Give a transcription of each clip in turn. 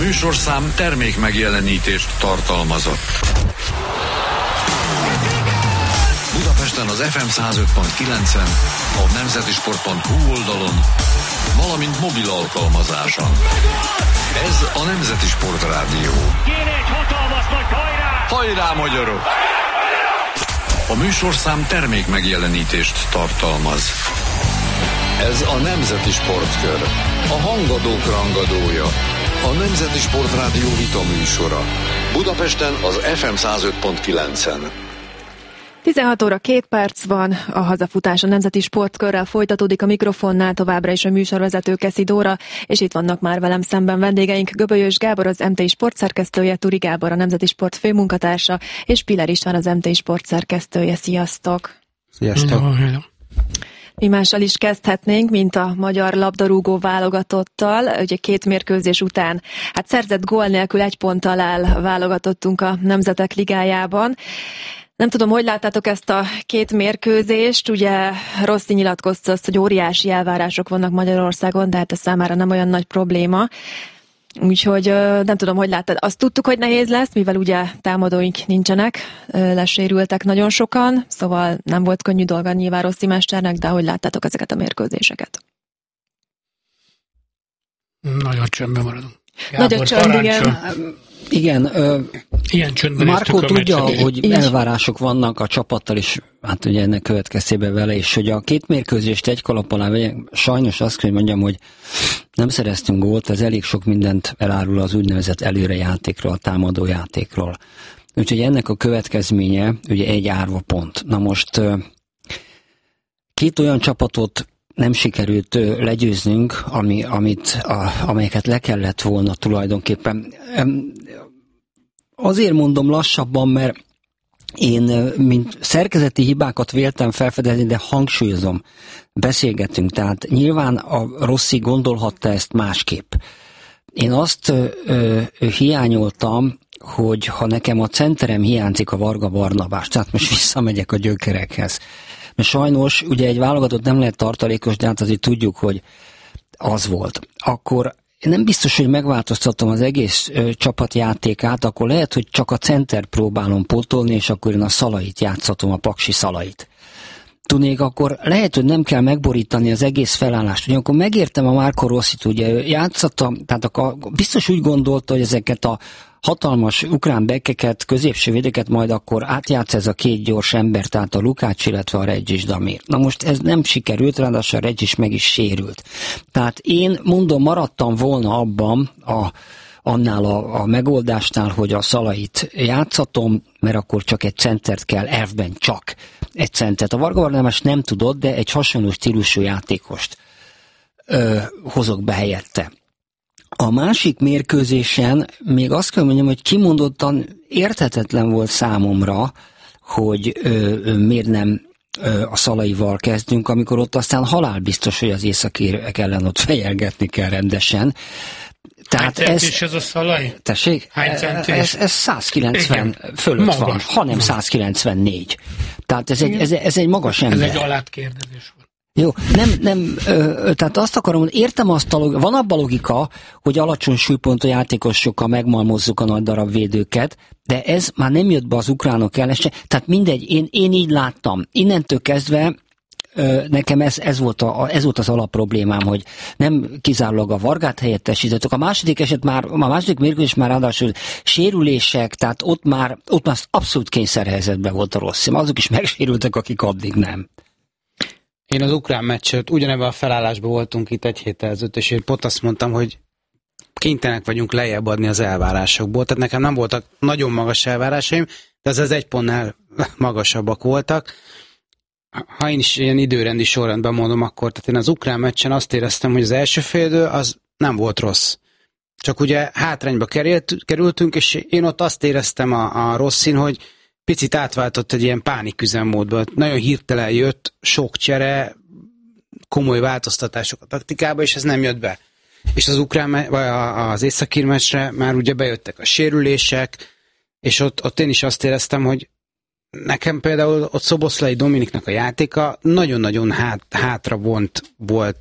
műsorszám termék megjelenítést tartalmazott. Budapesten az FM 105.9-en, a nemzetisport.hu oldalon, valamint mobil alkalmazáson. Ez a Nemzeti Sport Rádió. Kéne egy hatalmas nagy hajrá! Hajrá, magyarok! A műsorszám termék megjelenítést tartalmaz. Ez a Nemzeti Sportkör. A hangadók rangadója. A Nemzeti Sport Rádió vitaműsora. Budapesten az FM 105.9-en. 16 óra 2 perc van, a hazafutás a Nemzeti Sportkörrel folytatódik, a mikrofonnál továbbra is a műsorvezető Keszi Dóra, és itt vannak már velem szemben vendégeink, Göbölyös Gábor, az MTI Sport szerkesztője, Turi Gábor, a Nemzeti Sport főmunkatársa, és Piller István, az MTI Sport szerkesztője. Sziasztok! Sziasztok! Mi mással is kezdhetnénk, mint a magyar labdarúgó válogatottal. Ugye 2 mérkőzés után szerzett gól nélkül 1 ponttal áll válogatottunk a Nemzetek Ligájában. Nem tudom, hogy láttátok ezt a 2 mérkőzést, ugye Rossi nyilatkozta azt, hogy óriási elvárások vannak Magyarországon, de hát ez számára nem olyan nagy probléma. Úgyhogy nem tudom, hogy láttad. Azt tudtuk, hogy nehéz lesz, mivel ugye támadóink nincsenek, lesérültek nagyon sokan, szóval nem volt könnyű dolga nyilván Rossi mesternek, de hogy láttátok ezeket a mérkőzéseket? Nagyon csöndben maradunk. Nagyon csönd, igen. Igen, ilyen csöndben Márkó tudja, hogy elvárások vannak a csapattal is, hát ugye ennek következtében vele is, hogy a 2 mérkőzést egy kalap alá vegyek, sajnos azt kell mondjam, hogy nem szereztünk gólt, ez elég sok mindent elárul az úgynevezett előrejátékról, a támadójátékról. Úgyhogy ennek a következménye ugye egy árva pont. Na most 2 olyan csapatot nem sikerült legyőznünk, amelyeket le kellett volna tulajdonképpen. Azért mondom lassabban, mert én mint szerkezeti hibákat véltem felfedezni, de hangsúlyozom, beszélgetünk. Tehát nyilván a Rossi gondolhatta ezt másképp. Én azt hiányoltam, hogy ha nekem a centerem hiányzik, a Varga Barnabás, tehát most visszamegyek a gyökerekhez. Mert sajnos ugye egy válogatott nem lehet tartalékos, de hát azért tudjuk, hogy az volt. Akkor nem biztos, hogy megváltoztatom az egész csapatjátékát, akkor lehet, hogy csak a center próbálom pótolni, és akkor én a Szalait játszatom, a Paksi Szalait. Tudnék, akkor lehet, hogy nem kell megborítani az egész felállást. Ugyanakkor megértem a Marco Rossit, ugye játszottam, tehát biztos úgy gondolta, hogy ezeket a hatalmas ukrán bekkeket, középső védeket majd akkor átjátsz ez a 2 gyors ember, tehát a Lukács, illetve a Regis Damir. Na most ez nem sikerült, ráadásul a Regis meg is sérült. Tehát én mondom, maradtam volna abban annál a megoldásnál, hogy a Szalait játszatom, mert akkor csak egy centert kell, elfben csak egy centert. A Varga Barnabás nem tudott, de egy hasonló stílusú játékost hozok be helyette. A másik mérkőzésen még azt kell mondjam, hogy kimondottan érthetetlen volt számomra, hogy miért nem a Szalaival kezdünk, amikor ott aztán halálbiztos, hogy az északérek ellen ott fejelgetni kell rendesen. Tehát hány centis ez a Szalai? Tessék? Hány centis? Ez 190 igen, fölött magas, van, hanem 194. Tehát ez egy magas ember. Ez egy alátkérdezés volt. Jó, nem, tehát azt akarom, hogy értem azt van abban logika, hogy alacsony súlypontú játékosokkal megmalmozzuk a nagy darab védőket, de ez már nem jött be az ukránok ellen se. Tehát mindegy, én így láttam. Innentől kezdve nekem ez volt az alapproblémám, hogy nem kizárólag a Vargát helyettesítettük. A második mérkőzés már ráadásul sérülések, tehát ott már abszolút kényszerhelyzetben volt a Rossi. Azok is megsérültek, akik addig nem. Én az ukrán meccset ugyanebben a felállásban voltunk itt egy héttel ezelőtt, és én pont azt mondtam, hogy kénytelenek vagyunk lejjebb adni az elvárásokból. Tehát nekem nem voltak nagyon magas elvárásaim, de az 1 pontnál magasabbak voltak. Ha én is ilyen időrendi sorrendben mondom, akkor tehát én az ukrán meccsen azt éreztem, hogy az első félidő az nem volt rossz. Csak ugye hátrányba kerültünk, és én ott azt éreztem a Rossin, hogy picit átváltott egy ilyen pániküzemmódba. Nagyon hirtelen jött, sok csere, komoly változtatások a taktikába, és ez nem jött be. És az az északír meccsre már ugye bejöttek a sérülések, és ott én is azt éreztem, hogy nekem például ott Szoboszlai Dominiknak a játéka nagyon-nagyon hátra vont volt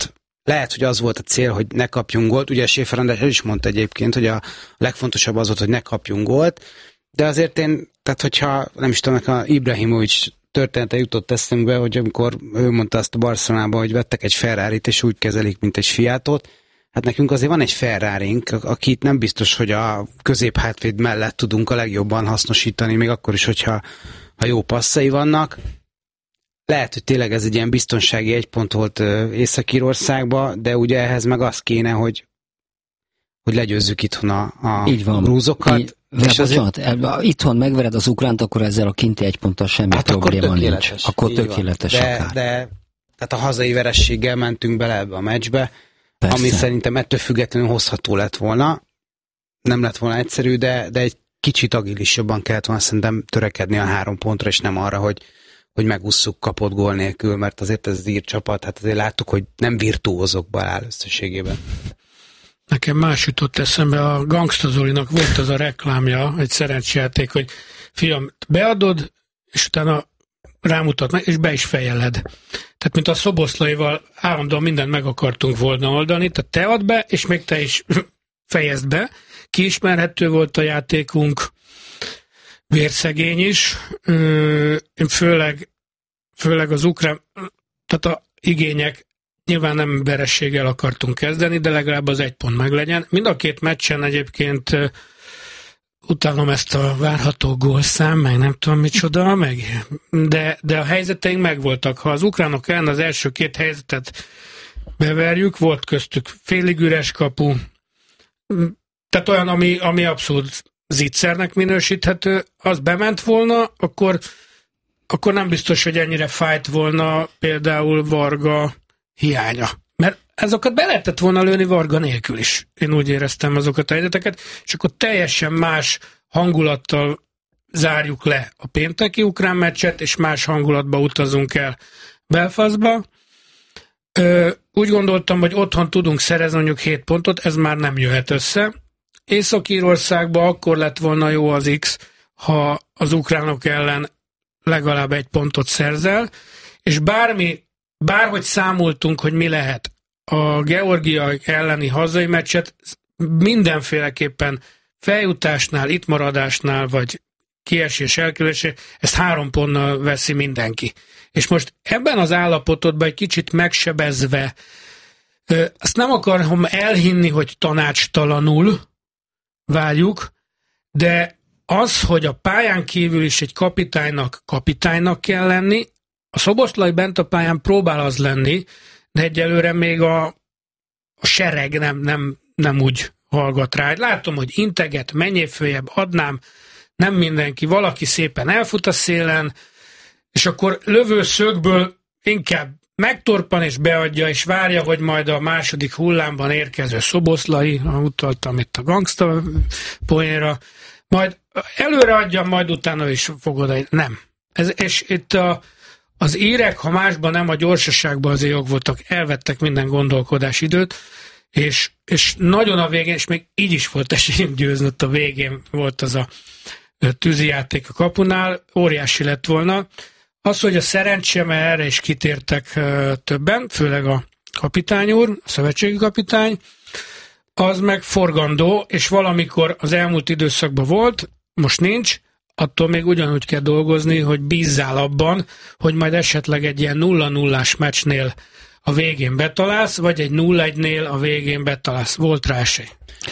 lehet, hogy az volt a cél, hogy ne kapjunk gólt. Ugye Schäfer András el is mondta egyébként, hogy a legfontosabb az volt, hogy ne kapjunk gólt. De azért tehát hogyha, nem is tudom, a Ibrahimovic története jutott eszembe, hogy amikor ő mondta azt a Barcelonában, hogy vettek egy Ferrarit, és úgy kezelik, mint egy Fiatot, hát nekünk azért van egy Ferrarink, akit nem biztos, hogy a középhátvéd mellett tudunk a legjobban hasznosítani, még akkor is, hogyha jó passzai vannak. Lehet, hogy tényleg ez egy ilyen biztonsági 1 pont volt Észak-Írországban, de ugye ehhez meg az kéne, hogy legyőzzük itthon a grúzokat. Bocsánat, itthon megvered az ukránt, akkor ezzel a kinti 1 ponttal semmi probléma nincs. Akkor tökéletes akár. De tehát a hazai verességgel mentünk bele ebbe a meccsbe, persze, ami szerintem ettől függetlenül hozható lett volna. Nem lett volna egyszerű, de egy kicsit agilisabban kellett volna szerintem törekedni a 3 pontra, és nem arra, hogy megússzuk kapott gól nélkül, mert azért ez az ír csapat, hát azért láttuk, hogy nem virtuózokban áll összességében. Nekem más jutott eszembe, a Gangsta Zolinak volt az a reklámja, egy szerencsejáték, hogy fiam, beadod, és utána rámutat meg, és be is fejeled. Tehát, mint a Szoboszlaival állandóan mindent meg akartunk volna oldani, tehát te add be, és még te is fejezd be. Kiismerhető volt a játékunk, vérszegény is, főleg az ukrán, tehát a igények nyilván nem verességgel akartunk kezdeni, de legalább az 1 pont meglegyen. Mind a 2 meccsen egyébként utálom ezt a várható gólszám, meg nem tudom micsoda, de a helyzeteink megvoltak. Ha az ukránok ellen az első 2 helyzetet beverjük, volt köztük félig üres kapu, tehát olyan, ami abszolút zicsernek minősíthető, az bement volna, akkor nem biztos, hogy ennyire fájt volna például Varga hiánya. Mert azokat be lehetett volna lőni Varga nélkül is. Én úgy éreztem azokat a helyzeteket, és akkor teljesen más hangulattal zárjuk le a pénteki ukrán meccset, és más hangulatba utazunk el Belfastba. Úgy gondoltam, hogy otthon tudunk szerezni mondjuk 7 pontot, ez már nem jöhet össze. Észak-Írországban akkor lett volna jó az X, ha az ukránok ellen legalább 1 pontot szerzel, és bárhogy számoltunk, hogy mi lehet a georgiai elleni hazai meccset, mindenféleképpen feljutásnál, itt maradásnál, vagy kiesés, elkerülésé, ezt 3 pontnal veszi mindenki. És most ebben az állapotodban egy kicsit megsebezve, azt nem akarom elhinni, hogy tanácstalanul várjuk, de az, hogy a pályán kívül is egy kapitánynak kell lenni, a Szoboszlai bent a pályán próbál az lenni, de egyelőre még a sereg nem úgy hallgat rá. Látom, hogy integet, menjél följebb, adnám, nem mindenki, valaki szépen elfut a szélen, és akkor lövőszögből inkább megtorpan és beadja, és várja, hogy majd a második hullámban érkező Szoboszlai, utaltam itt a gangsta poénra, majd előre adja, majd utána is fogod. Nem. És itt az írek, ha másban nem, a gyorsaságban azért jog voltak, elvettek minden gondolkodás időt, és nagyon a végén, és még így is volt esélyünk győzni, ott a végén volt az a tűzijáték a kapunál, óriási lett volna. Az, hogy a szerencse, mert erre is kitértek többen, főleg a kapitány úr, a szövetségi kapitány, az meg forgandó, és valamikor az elmúlt időszakban volt, most nincs, attól még ugyanúgy kell dolgozni, hogy bízzál abban, hogy majd esetleg egy ilyen 0-0-ás meccsnél a végén betalálsz, vagy egy 0-1-nél a végén betalálsz. Volt rá esély.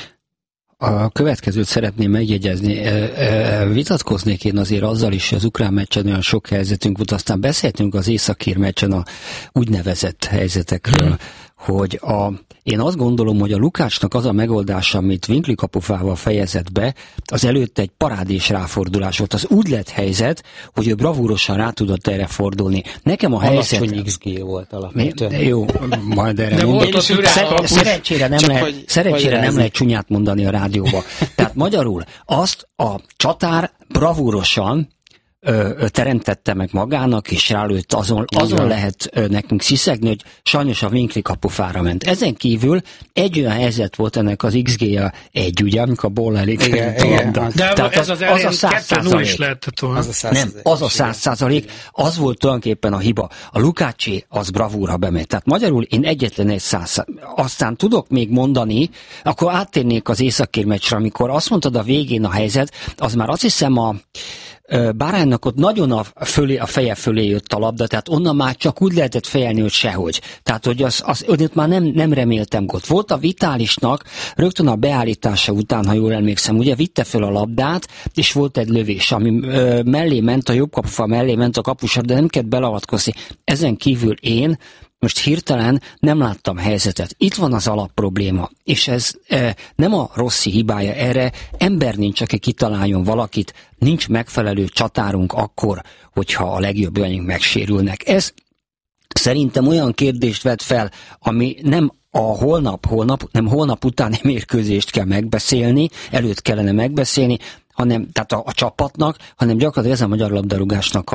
A következőt szeretném megjegyezni. Vitatkoznék én azért azzal is, az ukrán meccsen olyan sok helyzetünk volt, aztán beszéltünk az északír meccsen a úgynevezett helyzetekről, hogy én azt gondolom, hogy a Lukácsnak az a megoldása, amit Winkli kapufával fejezett be, az előtte egy parádés ráfordulás volt. Az úgy lett helyzet, hogy ő bravúrosan rá tudott erre fordulni. Nekem a helyzet... Alacsony XG volt alapvetően. Jó, majd erre mondom. Szerencsére nem lehet csúnyát mondani a rádióba. Tehát magyarul azt a csatár bravúrosan teremtette meg magának, és rálőtt azon lehet nekünk sziszegni, hogy sajnos a Winkli kapufára ment. Ezen kívül egy olyan helyzet volt ennek az XG-je egy, ugye, amikor a Boll elé került a labda. De tehát ez az elején 2-0 is lehetett volna. Nem, az a 100%, az volt tulajdonképpen a hiba. A Lukácsi az bravúra bemegy. Tehát magyarul én egyetlen egy 100%. Aztán tudok még mondani, akkor áttérnék az északír meccsre, amikor azt mondtad a végén a helyzet, az már azt hiszem a Báránynak ott nagyon a feje fölé jött a labda, tehát onnan már csak úgy lehetett fejelni, hogy sehogy. Tehát, hogy ott már nem reméltem gott. Volt a Vitálisnak rögtön a beállítása után, ha jól emlékszem, ugye vitte föl a labdát, és volt egy lövés, ami mellé ment, a jobb kapufal mellé ment a kapusra, de nem kellett beleavatkozni. Ezen kívül én most hirtelen nem láttam helyzetet. Itt van az alapprobléma, és ez nem a Rossi hibája, erre ember nincs, aki kitaláljon valakit, nincs megfelelő csatárunk akkor, hogyha a legjobbjaink megsérülnek. Ez szerintem olyan kérdést vet fel, ami nem a holnap utáni mérkőzést kell megbeszélni, előtt kellene megbeszélni, hanem, tehát a csapatnak, hanem gyakorlatilag ez a magyar labdarúgásnak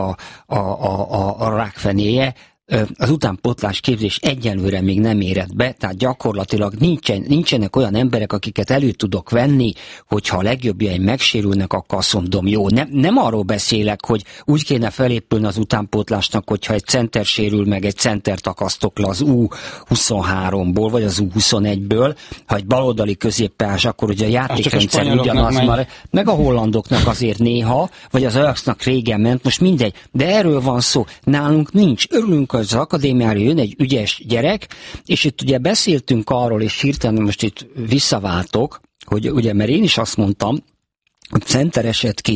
a rákfenéje. Az utánpótlás képzés egyelőre még nem érett be, tehát gyakorlatilag nincsenek olyan emberek, akiket elő tudok venni, hogyha a legjobbjaim megsérülnek, akkor azt mondom, jó, nem arról beszélek, hogy úgy kéne felépülni az utánpótlásnak, hogyha egy center sérül meg, egy centert akasztok le az U23-ból, vagy az U21-ből, ha egy baloldali középpályás, akkor ugye a játékrendszer ugyanaz, meg a hollandoknak azért néha, vagy az Ajaxnak régen ment, most mindegy, de erről van szó, nálunk nincs, örülünk az akadémiára jön egy ügyes gyerek, és itt ugye beszéltünk arról, és hirtelen most itt visszaváltok, hogy ugye, mert én is azt mondtam, hogy center esett ki,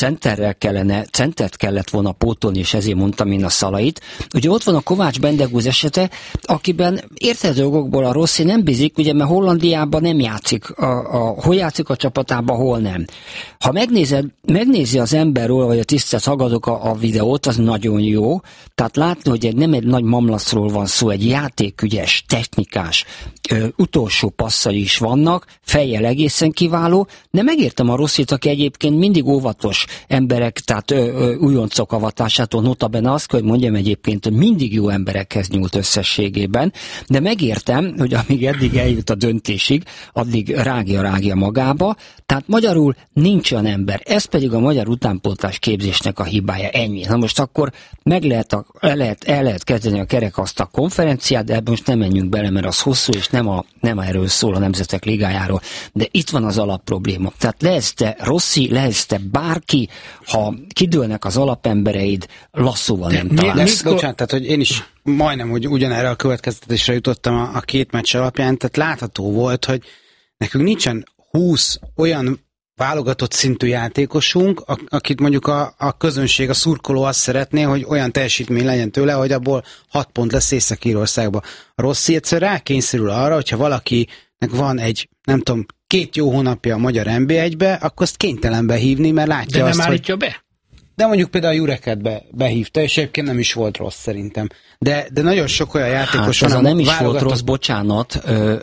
centert kellett volna pótolni, és ezért mondtam én a Szalait. Ugye ott van a Kovács Bendegúz esete, akiben érted dolgokból a Rossi nem bízik, ugye, mert Hollandiában nem játszik, hol játszik a csapatában, hol nem. Ha megnézi az ember róla, vagy a tisztelt hallgatók a videót, az nagyon jó, tehát látni, hogy nem egy nagy mamlaszról van szó, egy játékügyes, technikás, utolsó passzai is vannak, fejjel egészen kiváló, de megértem a Rossit, aki egyébként mindig óvatos emberek, tehát újoncok avatásától, notabene azt kell, hogy mondjam egyébként, hogy mindig jó emberekhez nyúlt összességében, de megértem, hogy amíg eddig eljut a döntésig, addig rágja magába, tehát magyarul nincs olyan ember, ez pedig a magyar utánpótlás képzésnek a hibája, ennyi. Na most akkor el lehet kezdeni a kerekasztal konferenciát, de ebben most nem menjünk bele, mert az hosszú, és nem erről szól a Nemzetek Ligájáról, de itt van az alapprobléma. Tehát lehetsz-e Rossi, lehetsz-e bárki, ha kidőlnek az alapembereid, lasszóval nem találsz. Bocsánat, tehát hogy én is majdnem, hogy ugyanerre a következtetésre jutottam a két meccs alapján, tehát látható volt, hogy nekünk nincsen 20 olyan válogatott szintű játékosunk, akit mondjuk a közönség, a szurkoló azt szeretné, hogy olyan teljesítmény legyen tőle, hogy abból 6 pont lesz Észak-Írországba. A Rossi egyszer rákényszerül arra, hogyha valakinek van egy, nem tudom, 2 jó hónapja a magyar NB1-be, akkor azt kénytelen behívni, mert látja de azt, nem állítja be? De mondjuk például a Jureket behívta, és egyébként nem is volt rossz szerintem. De nagyon sok olyan játékos van, nem is volt rossz, bocsánat,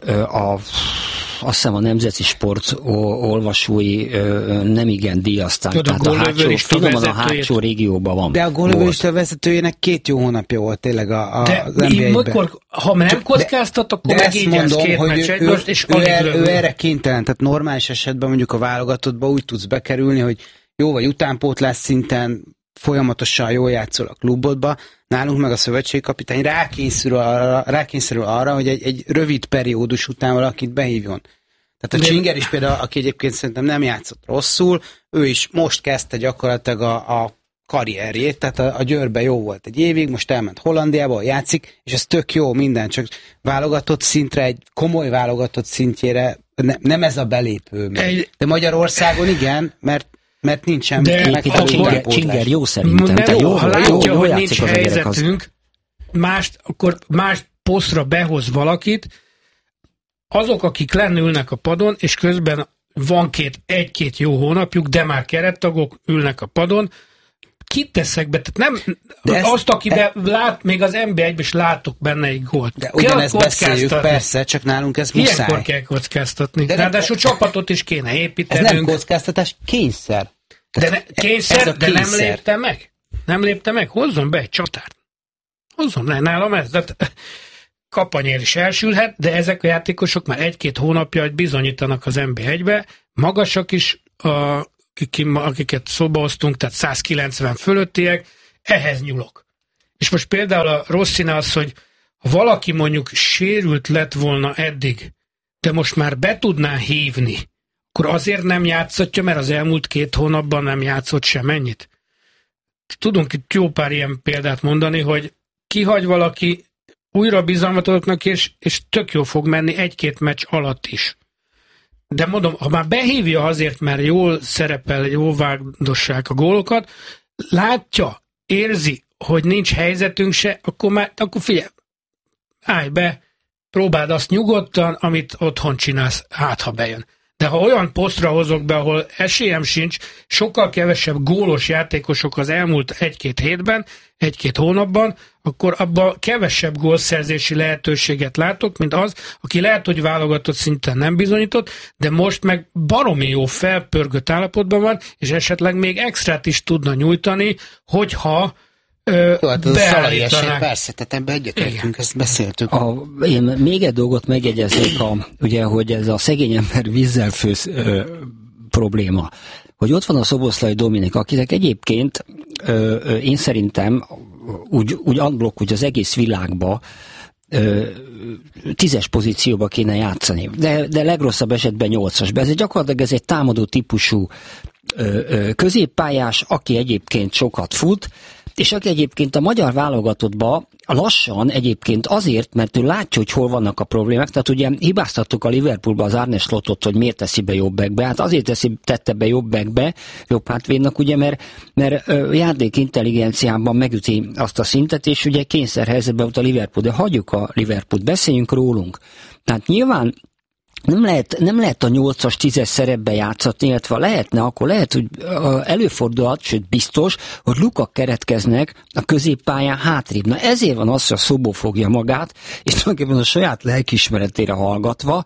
azt hiszem a Nemzeti Sport olvasói nem igen díjazták, tehát a hátsó régióban van. De a gólövőista vezetőjének 2 jó hónapja volt tényleg az NBA-ben. Ha nem kockáztat, akkor megígyelsz 2 meccset, és ő erre kénytelen, tehát normális esetben mondjuk a válogatottba úgy tudsz bekerülni, hogy jó vagy utánpótlás szinten, folyamatosan jól játszol a klubodba, nálunk meg a szövetségkapitány rákényszerül arra, hogy egy rövid periódus után valakit behívjon. Tehát a Csinger is például, aki egyébként szerintem nem játszott rosszul, ő is most kezdte gyakorlatilag a karrierjét, tehát a Győrben jó volt egy évig, most elment Hollandiába, játszik, és ez tök jó minden, csak válogatott szintre, egy komoly válogatott szintjére nem ez a belépő. De Magyarországon igen, mert nincsen megfelelő Csinger jó szerintem. Ha látja, hogy nincs helyzetünk, akkor más posztra behoz valakit, azok, akik ülnek a padon, és közben van egy-két jó hónapjuk, de már kerettagok ülnek a padon, kit teszek be? Tehát nem azt, akiben lát, még az NB1-ben is látok benne egy gólt. De ugyanezt beszéljük, persze, csak nálunk ez muszáj. Ilyenkor kell kockáztatni. Ráadásul csapatot is kéne építenünk. Ez nem kockáztatás, kényszer. Kényszer, de nem lépte meg. Nem lépte meg, hozzon be egy csatárt. Hozzon, nálam ez. De Kapanyér is elsülhet, de ezek a játékosok már 1-2 hónapja bizonyítanak az NB1-be, magasak is, akiket szóba hoztunk, tehát 190 fölöttiek, ehhez nyúlok. És most például a Rosszinál az, hogy ha valaki mondjuk sérült lett volna eddig, de most már be tudná hívni, akkor azért nem játszatja, mert az elmúlt 2 hónapban nem játszott semennyit. Tudunk itt jó pár ilyen példát mondani, hogy kihagy valaki, újra bizalmat adoknak, és tök jó fog menni 1-2 meccs alatt is. De mondom, ha már behívja azért, mert jól szerepel, jól vágdossák a gólokat, látja, érzi, hogy nincs helyzetünk se, akkor figyelj, állj be, próbáld azt nyugodtan, amit otthon csinálsz, hát ha bejön. De ha olyan posztra hozok be, ahol esélyem sincs, sokkal kevesebb gólos játékosok az elmúlt 1-2 hétben, 1-2 hónapban, akkor abban kevesebb gólszerzési lehetőséget látok, mint az, aki lehet, hogy válogatott szinten nem bizonyított, de most meg baromi jó felpörgött állapotban van, és esetleg még extrát is tudna nyújtani, hogyha hát az a Szalai eset, persze, tehát ebben egyetértünk, ezt beszéltük. Én még egy dolgot megjegyeznék, ugye, hogy ez a szegény ember vízzel főz probléma. Hogy ott van a Szoboszlai Dominik, akinek egyébként én szerintem úgy unblock, úgy az egész világba 10-es pozícióba kéne játszani. De legrosszabb esetben 8-asba. Gyakorlatilag ez egy támadó típusú középpályás, aki egyébként sokat fut, és aki egyébként a magyar válogatottban lassan egyébként azért, mert ő látja, hogy hol vannak a problémák, tehát ugye hibáztattuk a Liverpoolba az Arne Slotot, hogy miért teszi be jobb backbe, hát azért tette be jobb backbe, jobb hátvédnak, ugye, mert játék intelligenciában megüti azt a szintet, és ugye kényszerhelyzetben volt a Liverpool, de hagyjuk a Liverpoolt, beszéljünk rólunk. Tehát nyilván nem lehet a 8-as, 10-es szerepbe játszatni, illetve lehetne, akkor lehet, hogy előfordulhat, sőt biztos, hogy lukak keretkeznek a középpályán hátrébb. Na ezért van az, hogy a Szobó fogja magát, és tulajdonképpen a saját lelkiismeretére hallgatva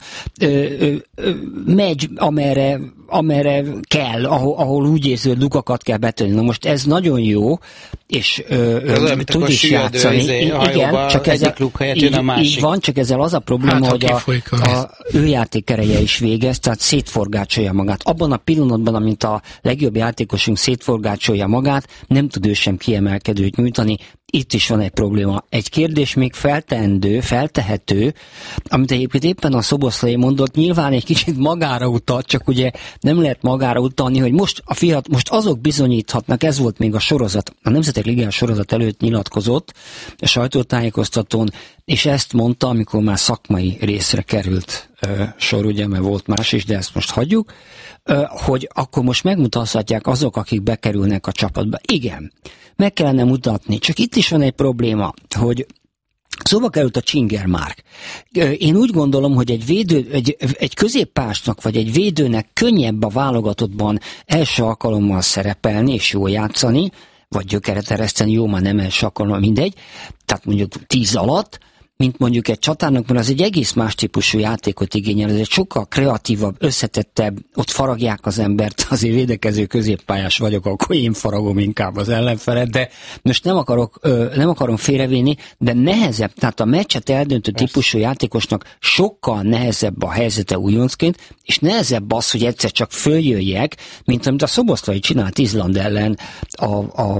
megy, amerre kell, ahol úgy érzi, hogy lukakat kell betölni. Na most ez nagyon jó, és tud is játszani. Igen, csak ezzel, így van, csak ezzel az a probléma, hogy ő játékereje is végez, tehát szétforgácsolja magát. Abban a pillanatban, amint a legjobb játékosunk szétforgácsolja magát, nem tud ő sem kiemelkedőt nyújtani. Itt is van egy probléma. Egy kérdés még feltehető, amit egyébként éppen a Szoboszlai mondott, nyilván egy kicsit magára utal, csak ugye nem lehet magára utalni, hogy most azok bizonyíthatnak, ez volt még a sorozat, a Nemzetek Ligája sorozat előtt nyilatkozott a sajtótájékoztatón, és ezt mondta, amikor már szakmai részre került sor, ugye, mert volt más is, de ezt most hagyjuk, hogy akkor most megmutathatják azok, akik bekerülnek a csapatba. Igen, meg kellene mutatni, csak itt is van egy probléma, hogy szóba került a Csingermárk. Én úgy gondolom, hogy egy középpásnak, vagy egy védőnek könnyebb a válogatottban első alkalommal szerepelni, és jól játszani, vagy gyökeret ereszteni, jó, már nem első alkalommal, mindegy, tehát mondjuk 10 alatt, mint mondjuk egy csatának, mert az egy egész más típusú játékot igényel, ez egy sokkal kreatívabb, összetettebb, ott faragják az embert, azért védekező középpályás vagyok, akkor én faragom inkább az ellenfelet, de most nem akarom félrevinni, de nehezebb, tehát a meccset eldöntő típusú játékosnak sokkal nehezebb a helyzete újoncként, és nehezebb az, hogy egyszer csak följöjjek, mint amit a Szoboszlai csinált Izland ellen a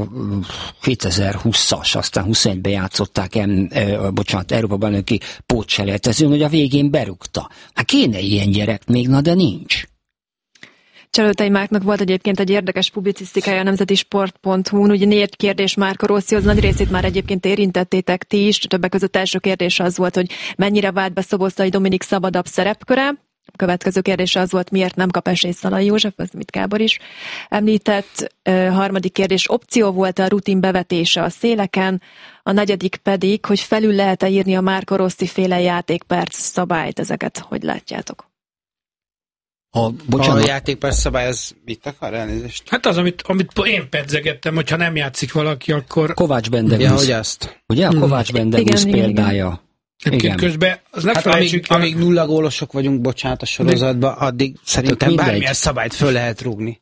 2020-as, aztán 21-ben játszották, Európa-bajnoki pótselejtezőn, hogy a végén berúgta. Hát kéne ilyen gyerek még, na de nincs. Cselőtei Márknak volt egyébként egy érdekes publicisztikája a nemzetisport.hu-n, ugye 4 kérdés Márka Rosszihoz, nagy részét már egyébként érintettétek ti is, többek között első kérdés az volt, hogy mennyire vált be Szoboszlai Dominik szabadabb szerepköre. A következő kérdése az volt, miért nem kap esélyt Szalai József, az mit Gábor is említett. Harmadik kérdés, opció volt a rutin bevetése a széleken. A negyedik pedig, hogy felül lehet-e írni a Márka Rossi féle játékperc szabályt, ezeket hogy látjátok? A játékperc szabály, az mit akar, elnézést? Hát az, amit én pedzegettem, hogyha nem játszik valaki, akkor... Kovács Bendegusz. hogy azt. Ugye a Kovács Bendegusz példája. Igen. Közben, az hát amíg 0 gólosok vagyunk, bocsánat, a sorozatban, addig szerintem bármilyen szabályt föl lehet rúgni.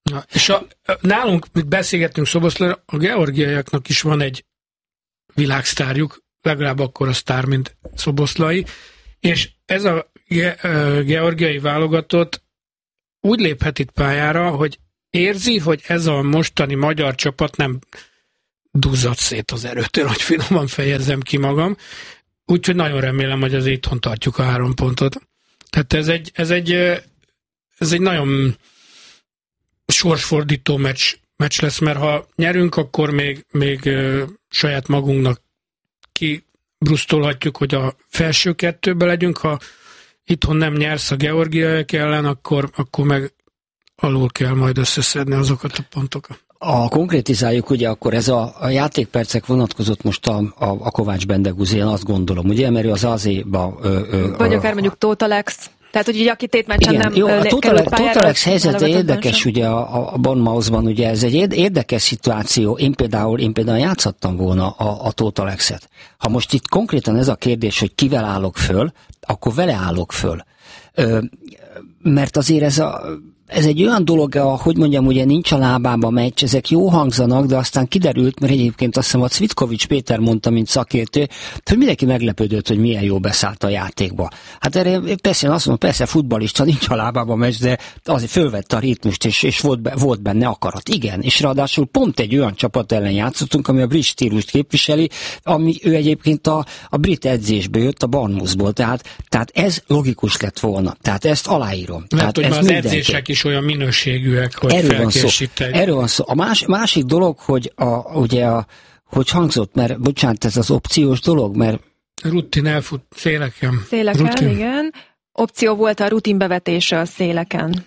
Na, és nálunk, mit beszélgettünk Szoboszlairól, a georgiaiaknak is van egy világsztárjuk, legalább akkor a sztár, mint Szoboszlai, és ez a georgiai válogatott úgy léphet itt pályára, hogy érzi, hogy ez a mostani magyar csapat nem duzzad szét az erőtől, hogy finoman fejezzem ki magam. Úgyhogy nagyon remélem, hogy az itthon tartjuk a 3 pontot. Tehát ez egy nagyon sorsfordító meccs lesz, mert ha nyerünk, akkor még saját magunknak kibrusztolhatjuk, hogy a felső 2-be legyünk. Ha itthon nem nyersz a georgiaiak ellen, akkor meg alul kell majd összeszedni azokat a pontokat. Konkrétizáljuk, ugye akkor ez a játékpercek vonatkozott most a Kovács Bendegúzi, én azt gondolom, ugye, mert ő az AZ-ba... Vagy akár mondjuk Tótalex. Tehát, hogy aki tétmeccsen nem jó, a Tótalex helyzete érdekes, sem. ugye a Bournemouthban, ugye ez egy érdekes szituáció. Én például játszhattam volna a Tótalexet. Ha most itt konkrétan ez a kérdés, hogy kivel állok föl, akkor vele állok föl. Mert azért ez egy olyan dolog, hogy mondjam, ugye nincs a lábában meccs, ezek jó hangzanak, de aztán kiderült, mert egyébként azt hiszem a Cvitkovics Péter mondta, mint szakértő, hogy mindenki meglepődött, hogy milyen jó beszállt a játékba. Hát erre persze, azt mondom, persze futballista, nincs a lábában meccs, de azért fölvette a ritmust, és volt benne akarat. Igen, és ráadásul pont egy olyan csapat ellen játszottunk, ami a brit stílust képviseli, ami ő egyébként a brit edzésből jött, a Bournemouthból, tehát ez logikus lett volna. Tehát ezt aláírom. Mert tehát hogy az edzések is olyan minőségűek, hogy felkészítek. Erről van szó. A másik dolog, hogy hogy hangzott, mert bocsánat, ez az opciós dolog, mert... Rutin elfut széleken. Széleken, igen. Opció volt a rutin bevetése a széleken.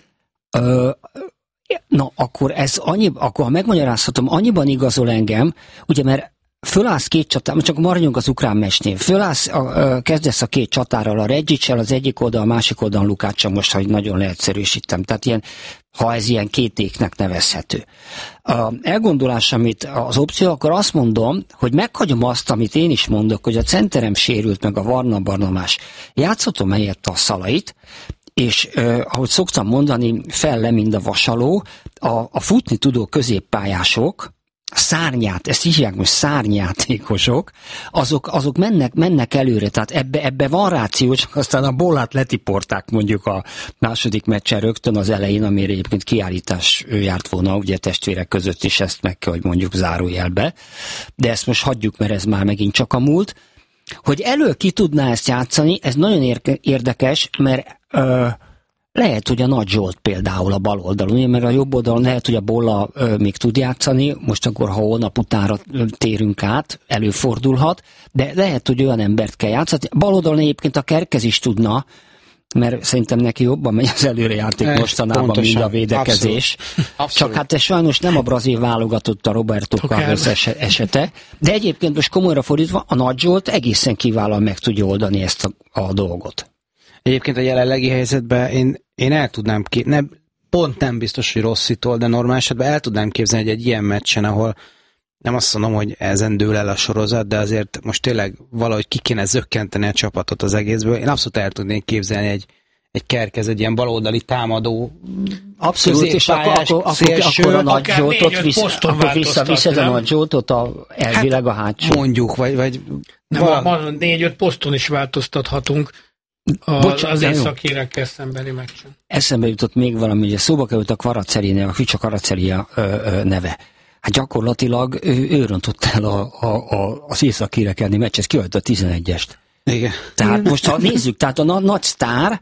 Na, akkor akkor ha megmagyarázhatom, annyiban igazol engem, ugye, mert fölállsz 2 csatár, csak maradjunk az ukrán meccsnél. Kezdesz a 2 csatárral, a Reggicsel, az egyik oldal, a másik oldalon Lukáccsal, most, hogy nagyon leegyszerűsítem. Tehát ha ez ilyen kétéknek nevezhető. Elgondolás, amit az opció, akkor azt mondom, hogy meghagyom azt, amit én is mondok, hogy a centerem sérült, meg a Varna Barnabás. Játszhatom helyett a Szalait, és ahogy szoktam mondani, felle, mind a vasaló, a futni tudó középpályások, ezt hívják most szárnyjátékosok, azok mennek előre, tehát ebbe van ráció, csak aztán a Bollát letiporták mondjuk a második meccsen rögtön az elején, amire egyébként kiállítás járt volna, ugye testvérek között is, ezt meg kell, hogy mondjuk zárójelbe, de ezt most hagyjuk, mert ez már megint csak a múlt. Hogy elő ki tudná ezt játszani, ez nagyon érdekes, mert lehet, hogy a Nagy Zsolt például a bal oldalon, mert a jobb oldalon lehet, hogy a Bolla még tud játszani, most akkor, ha holnap utánra térünk át, előfordulhat, de lehet, hogy olyan embert kell játszani. Bal oldalon egyébként a Kerkez is tudna, mert szerintem neki jobban megy az előrejáték mostanában, pontosan, mint a védekezés. Abszolút. Csak hát ez sajnos nem a brazil válogatott a Roberto Carlos esete, de egyébként most komolyra fordítva, a Nagy Zsolt egészen kiválóan meg tudja oldani ezt a dolgot. Egyébként a jelenlegi helyzetben én el tudnám pont nem biztos, hogy Rosszitól, de normál esetben el tudnám képzelni, hogy egy ilyen meccsen, ahol nem azt mondom, hogy ezen dől el a sorozat, de azért most tényleg valahogy ki kéne zökkenteni a csapatot az egészből. Én abszolút el tudnék képzelni egy Kerkez, egy ilyen baloldali támadó. Abszolút, és akkor a Nagy Zsoltot visszaviszed a Nagy Zsoltot elvileg a hátsó. Mondjuk, vagy 4-5 poszton is változtathatunk. Az északírekkel szembeni meccsen. Eszembe jutott még valami, ugye szóba került a Kvaratszhelia, a Ficsa Kvaratszhelia neve. Hát gyakorlatilag ő rontott el az északírek elleni meccs, ez kihagyta a 11-est. Igen. Tehát most ha nézzük, tehát a nagy sztár,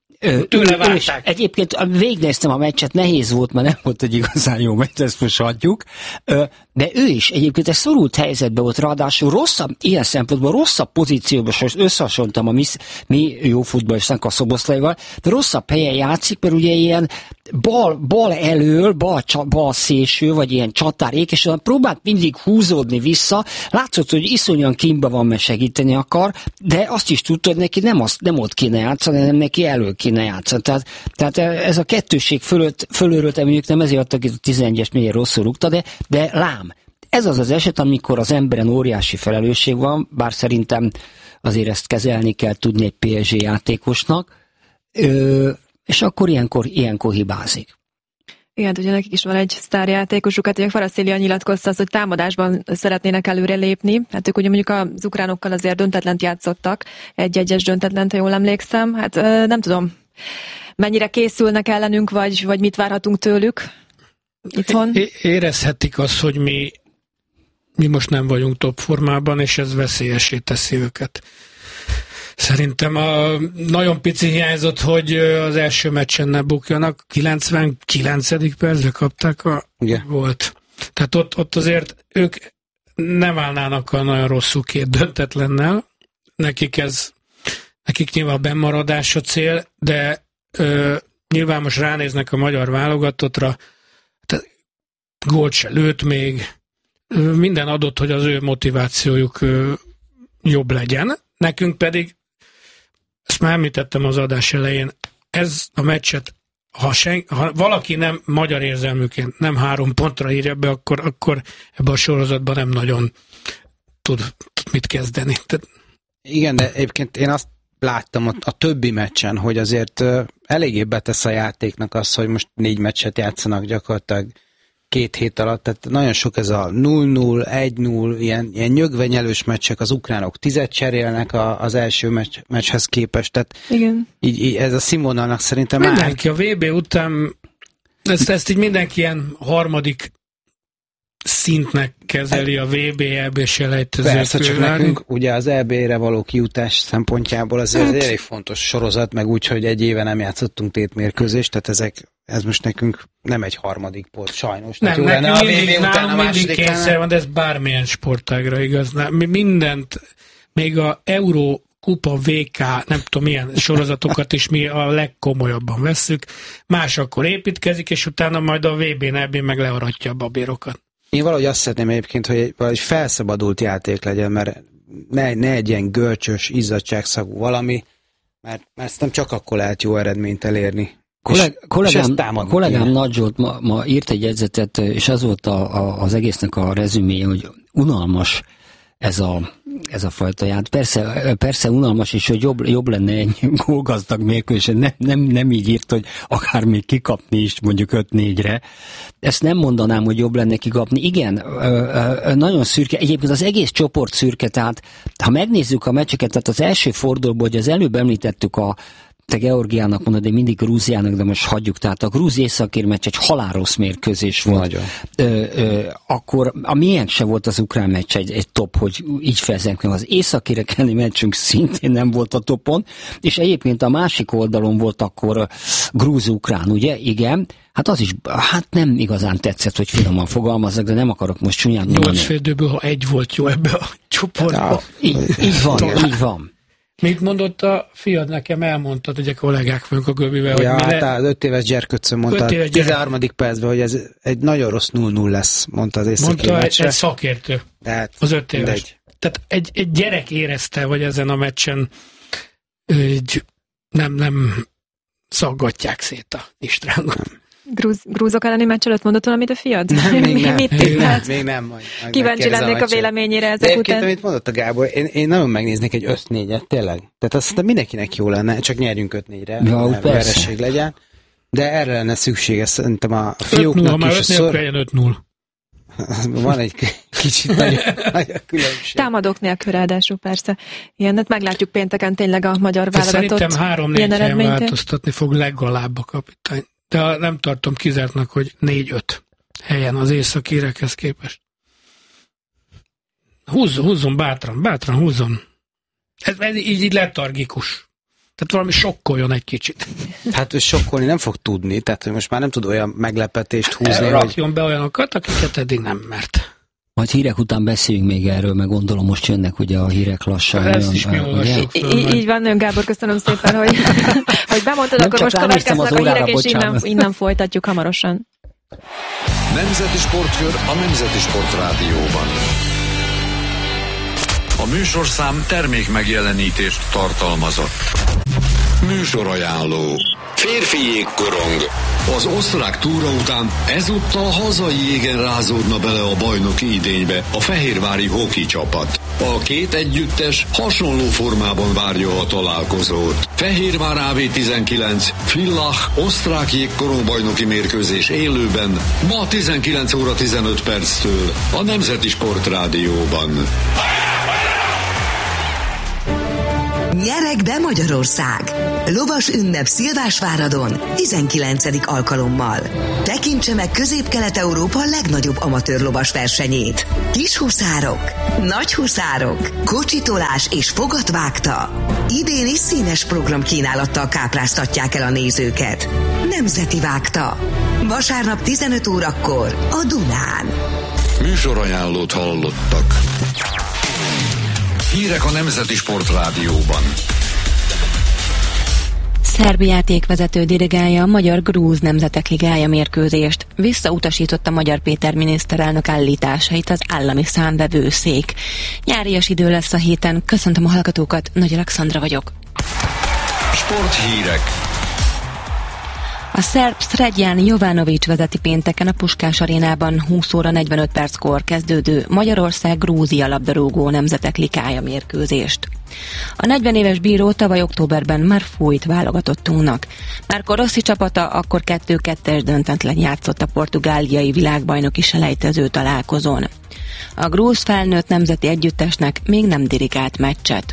egyébként végignéztem a meccset, nehéz volt, mert nem volt egy igazán jó meccs, ezt most hagyjuk, de ő is egyébként egy szorult helyzetben volt, ráadásul ilyen szempontból rosszabb pozícióban, és összehasonlítom a mi jó futballistának a Szoboszlaival, de rosszabb helyen játszik, mert ugye ilyen bal elől, bal szélső, vagy ilyen csatárék, és próbált mindig húzódni vissza, látszott, hogy iszonyan kínba van, mert segíteni akar, de azt is tudta, hogy neki nem ott kéne játszani, hanem neki elől kéne játszani. Tehát ez a kettőség fölülről, mondjuk nem ezért adtak, hogy a 11-es miért rosszul rúgta, de lám. Ez az eset, amikor az emberen óriási felelősség van, bár szerintem azért ezt kezelni kell tudni egy PSG játékosnak, és akkor ilyenkor hibázik. Igen, ugye nekik is van egy sztárjátékosuk, hát ugye Kvaratskhelia nyilatkozta azt, hogy támadásban szeretnének előrelépni. Hát ők ugye mondjuk az ukránokkal azért döntetlent játszottak, egy-egyes döntetlent, ha jól emlékszem. Hát nem tudom, mennyire készülnek ellenünk, vagy mit várhatunk tőlük itthon? Érezhetik azt, hogy mi most nem vagyunk top formában, és ez veszélyessé teszi őket. Szerintem nagyon pici hiányzott, hogy az első meccsen ne bukjanak. 99. percre kapták volt. Tehát ott azért ők nem állnának a nagyon rosszul két döntetlennel. Nekik nyilván bennmaradás a cél, de nyilván most ránéznek a magyar válogatottra, tehát gólt se lőtt még, minden adott, hogy az ő motivációjuk jobb legyen. Nekünk pedig, ezt már említettem az adás elején, ez a meccset, ha valaki nem magyar érzelműként nem 3 pontra írja be, akkor ebben a sorozatban nem nagyon tud mit kezdeni. Igen, de egyébként én azt láttam a többi meccsen, hogy azért eléggé betesz a játéknak az, hogy most 4 meccset játszanak gyakorlatilag 2 hét alatt, tehát nagyon sok ez a 0-0, 1-0, ilyen nyögvenyelős meccsek, az ukránok 10 cserélnek az első meccshez képest, tehát igen. Így ez a színvonalnak szerintem mindenki a VB után ezt így mindenki ilyen harmadik szintnek kezeli a VB EB selejtezőt. Persze, csak nekünk ugye az EB-re való kijutás szempontjából azért egy elég fontos sorozat, meg úgy, hogy egy éve nem játszottunk tétmérkőzést, tehát ez most nekünk nem egy harmadik pont, sajnos. Nem, nekünk mindig kényszer van, de ez bármilyen sportágra igaz. Mi mindent, még a Euró Kupa, VK, nem tudom milyen sorozatokat is mi a legkomolyabban vesszük. Más akkor építkezik, és utána majd a VB-n ebből meg learatja a babérokat. Én valahogy azt szeretném egyébként, hogy valahogy felszabadult játék legyen, mert ne egy ilyen görcsös, izzadságszagú valami, mert ezt nem csak akkor lehet jó eredményt elérni. Kollégám Nagy Zsolt ma írt egy jegyzetet, és az volt az egésznek a rezüméje, hogy unalmas ez a fajta játék. Persze unalmas is, hogy jobb lenne egy gólgazdag mérkőzés, nem így írt, hogy akár még kikapni is mondjuk 5-4-re. Ezt nem mondanám, hogy jobb lenne kikapni. Igen, nagyon szürke. Egyébként az egész csoport szürke, tehát ha megnézzük a meccseket, tehát az első fordulóból, hogy az előbb említettük te Georgiának mondod, de mindig Grúziának, de most hagyjuk. Tehát a grúz-északír meccs egy halálrossz mérkőzés volt. Akkor a miénk se volt az ukrán meccs egy top, hogy így fejezem ki. Az északírek elleni meccsünk szintén nem volt a topon, és egyébként a másik oldalon volt akkor grúz-ukrán, ugye? Igen. Hát az is, nem igazán tetszett, hogy finoman fogalmazzak, de nem akarok most csúnyán mondani. 8 félidőből, ha egy volt jó ebbe a csoportba. Így van. Mit mondott a fiad nekem? Elmondtad, hogy a kollégák vagyunk a Göbivel. Ja, hogy az 5 éves gyerköccön mondta a 13. percben, hogy ez egy nagyon rossz 0-0 lesz, mondta az északi meccsre. Mondta egy szakértő, az 5 éves. Tehát egy gyerek érezte, hogy ezen a meccsen nem szaggatják szét a Istrángot. Grúzok elleni meccs előtt mondott valamit a fiad? Még nem. Kíváncsi lennék a véleményére ezek után. Amit mondott a Gábor, én nagyon megnéznék egy 5-4-et, tényleg. Tehát azt mindenkinek jó lenne, csak nyerjünk 5-4-re, vereség legyen. De erre lenne szüksége szerintem a fiúknak is. 5-0. Van egy kicsit nagy különbség. Támadók nélkül ráadásul persze. Ilyenet meglátjuk pénteken tényleg a magyar válogatott. Szerintem 3-4 helyen változtatni fog legalább a kapitány. De nem tartom kizártnak, hogy 4-5 helyen az északírekhez képest. Húzzon bátran húzzon. Ez így letargikus. Tehát valami sokkoljon egy kicsit. Hát sokkolni nem fog tudni, tehát most már nem tud olyan meglepetést húzni. Rakjon be olyanokat, akiket eddig nem mert. Majd hírek után beszéljünk még erről, meg gondolom most jönnek ugye a hírek lassan. Ezt is mi olvassuk föl. Így van, Nőn Gábor, köszönöm szépen, hogy bemondtad, akkor most következnek a hírek, és innen folytatjuk hamarosan. Nemzeti Sportkör a Nemzeti Sport Rádióban. A műsorszám termék megjelenítést tartalmazott. Műsorajánló. Férfi jégkorong. Az osztrák túra után ezúttal hazai jégen rázódna bele a bajnoki idénybe a fehérvári hoki csapat. A két együttes hasonló formában várja a találkozót. Fehérvár AV19, Villach, osztrák jégkorongbajnoki mérkőzés élőben, ma 19 óra 15 perctől a Nemzeti Sportrádióban. Nyereg be Magyarország! Lovas ünnep Szilvásváradon 19. alkalommal. Tekintse meg Közép-Kelet-Európa legnagyobb amatőr lovas versenyét. Kis huszárok, nagy huszárok, kocsitolás és fogatvágta. Idén is színes programkínálattal kápráztatják el a nézőket. Nemzeti vágta. Vasárnap 15 órakor a Dunán. Műsorajánlót hallottak. Hírek a Nemzeti Sportrádióban. Szerb játékvezető dirigálja a Magyar-Grúz Nemzetek Ligája mérkőzést. Visszautasította Magyar Péter miniszterelnök állításait az állami számvevőszék. Nyárias idő lesz a héten. Köszöntöm a hallgatókat, Nagy Alexandra vagyok. Sporthírek. A szerb Sredjan Jovanović vezeti pénteken a Puskás arénában 20 óra 45 perckor kezdődő Magyarország-Grúzia labdarúgó Nemzetek Ligája mérkőzést. A 40 éves bíró tavaly októberben már fújt válogatottunknak. Márko Rossi csapata akkor 2-2-es döntetlen játszott a portugáliai világbajnoki selejtező találkozón. A grúz felnőtt nemzeti együttesnek még nem dirigált meccset.